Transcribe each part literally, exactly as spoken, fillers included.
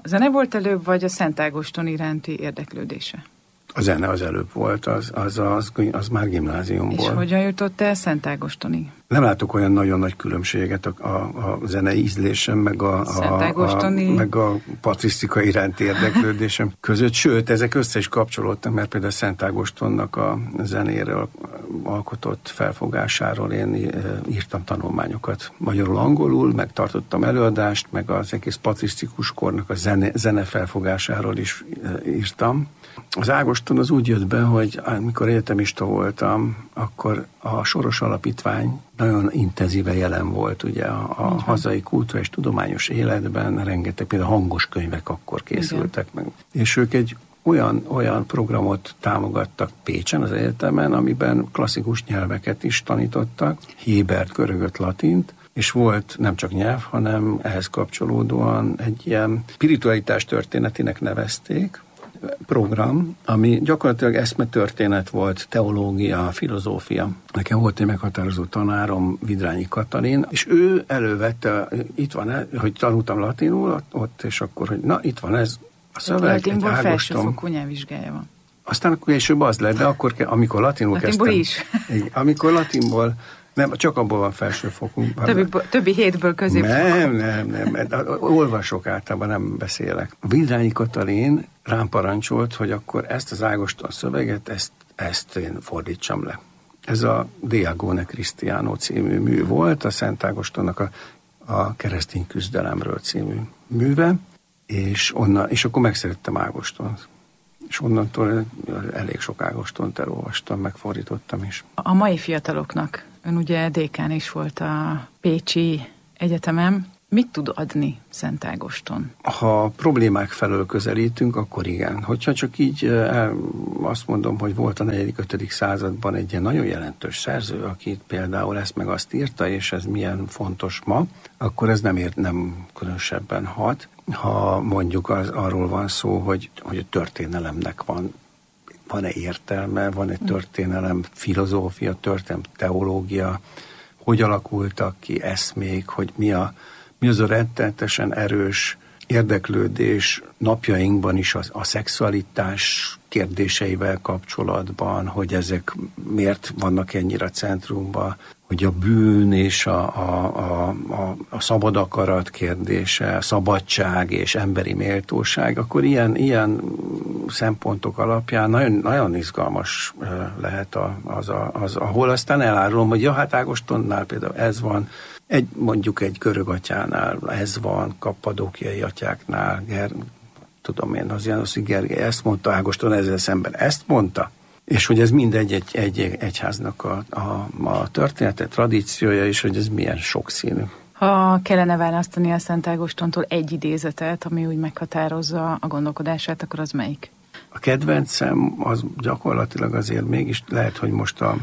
A zene volt előbb, vagy a Szent Ágoston iránti érdeklődése? A zene az előbb volt, az, az, az, az már gimnáziumból. És hogyan jutott el Szent Ágostonig? Nem látok olyan nagyon nagy különbséget a, a, a zenei ízlésem, meg a, a, a, meg a patrisztika iránti érdeklődésem között. Sőt, ezek össze is kapcsolódtak, mert például Szent Ágostonnak a zenéről alkotott felfogásáról én írtam tanulmányokat magyarul-angolul, meg tartottam előadást, meg az egész patrisztikus kornak a zene, zene felfogásáról is írtam. Az Ágoston az úgy jött be, hogy amikor egyetemista voltam, akkor a Soros Alapítvány nagyon intenzíven jelen volt ugye a, a hazai kultúra és tudományos életben, rengeteg például hangos könyvek akkor készültek igen. meg. És ők egy olyan, olyan programot támogattak Pécsen az egyetemen, amiben klasszikus nyelveket is tanítottak, hébert, görögöt, latint, és volt nem csak nyelv, hanem ehhez kapcsolódóan egy ilyen spiritualitás történetének nevezték, program, ami gyakorlatilag eszmetörténet volt, teológia, filozófia. Nekem volt egy meghatározó tanárom, Vidrányi Katalin, és ő elővette, itt van, hogy tanultam latinul ott, és akkor, hogy na, itt van ez a szöveg, latinból egy Ágoston. Felsőfokú nyelvvizsgája van. Aztán akkor később az lett, de akkor, amikor latinul latinból kezdtem. Is. Amikor latinból nem, csak abból van felsőfokú. Többi, többi hétből középfokú. Nem, nem, nem. Olvasok általában, nem beszélek. Vidrányi Katalin rám parancsolt, hogy akkor ezt az Ágoston szöveget, ezt, ezt én fordítsam le. Ez a De Agone Christiano című mű volt, a Szent Ágostonnak a, a Keresztény küzdelemről című műve, és, onnan, és akkor megszerettem Ágostont. És onnantól elég sok Ágostont elolvastam, megfordítottam is. A mai fiataloknak, ön ugye dékán is volt a Pécsi Egyetemen, mit tud adni Szent Ágoston? Ha problémák felől közelítünk, akkor igen. Hogyha csak így el, azt mondom, hogy volt a negyedik-ötödik században egy ilyen nagyon jelentős szerző, aki például ezt meg azt írta, és ez milyen fontos ma, akkor ez nem ért, nem különösebben hat. Ha mondjuk az, arról van szó, hogy, hogy a történelemnek van van-e értelme, van-e történelem, filozófia, történelem, teológia, hogy alakultak ki eszmék, hogy mi, a, mi az a rettenetesen erős érdeklődés napjainkban is a, a szexualitás kérdéseivel kapcsolatban, hogy ezek miért vannak ennyire a centrumban, hogy a bűn és a, a, a, a, a szabad akarat kérdése, a szabadság és emberi méltóság, akkor ilyen, ilyen szempontok alapján nagyon, nagyon izgalmas lehet az, az, ahol aztán elárulom, hogy ja, hát Ágostonnál például ez van, egy, mondjuk egy görög atyánál ez van, kappadókiai atyáknál, Ger, tudom én, az János Gergely ezt mondta, Ágoston ezzel szemben ezt mondta, és hogy ez mindegy egy, egy egyháznak a, a, a története, tradíciója, és hogy ez milyen sokszínű. Ha kellene választani a Szent Ágostontól egy idézetet, ami úgy meghatározza a gondolkodását, akkor az melyik? A kedvencem az gyakorlatilag azért mégis lehet, hogy most a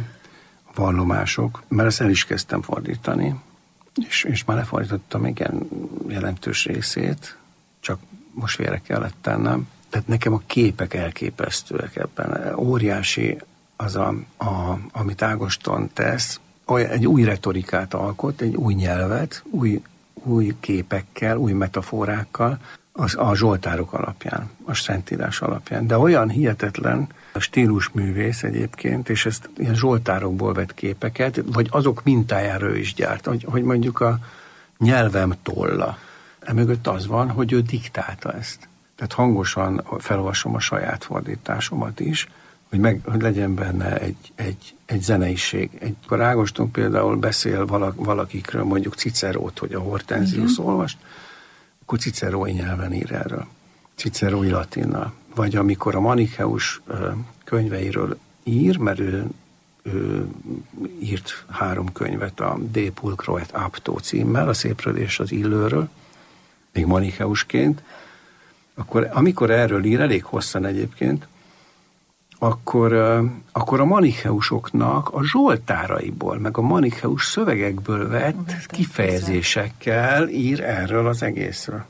vallomások, mert ezt el is kezdtem fordítani, és, és már lefordítottam igen jelentős részét, csak most félre kellett tennem. Tehát nekem a képek elképesztőek ebben. Óriási az, a, a, amit Ágoston tesz, egy új retorikát alkot, egy új nyelvet, új, új képekkel, új metaforákkal, az, a zsoltárok alapján, a Szentírás alapján. De olyan hihetetlen stílusművész egyébként, és ezt ilyen zsoltárokból vett képeket, vagy azok mintájára is gyárt, hogy, hogy mondjuk a nyelvem tolla. Emögött az van, hogy ő diktálta ezt. Tehát hangosan felolvasom a saját fordításomat is, hogy, meg, hogy legyen benne egy, egy, egy zeneiség. Egy, akkor Ágoston például beszél valak, valakikről, mondjuk Cicerót, hogy a Hortensius uh-huh. olvast, akkor cicerói nyelven ír erről. Cicerói latinnal. Vagy amikor a Manicheus könyveiről ír, mert ő, ő írt három könyvet a De Pulchro et Apto címmel, a szépről és az illőről, még Manicheusként, akkor amikor erről ír, elég hosszan egyébként, akkor, akkor a manicheusoknak a zsoltáraiból, meg a manicheus szövegekből vett kifejezésekkel ír erről az egészről.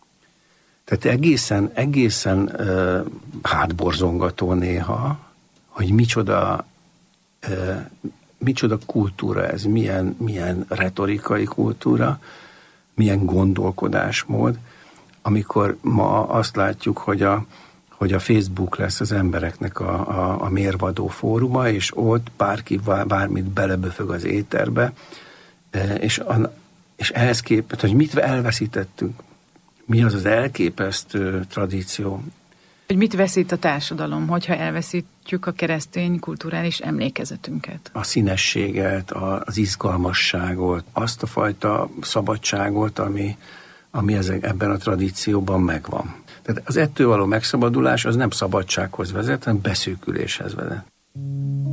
Tehát egészen, egészen uh, hátborzongató néha, hogy micsoda, uh, micsoda kultúra ez, milyen, milyen retorikai kultúra, milyen gondolkodásmód. amikor ma azt látjuk, hogy a, hogy a Facebook lesz az embereknek a, a, a mérvadó fóruma, és ott bárki bármit beleböfög az éterbe, és, a, és ehhez képest, hogy mit elveszítettünk, mi az az elképesztő tradíció. Hogy mit veszít a társadalom, hogyha elveszítjük a keresztény kulturális emlékezetünket? A színességet, az izgalmasságot, azt a fajta szabadságot, ami, ami ezek, ebben a tradícióban megvan. Tehát az ettől való megszabadulás az nem szabadsághoz vezet, hanem beszűküléshez vezet.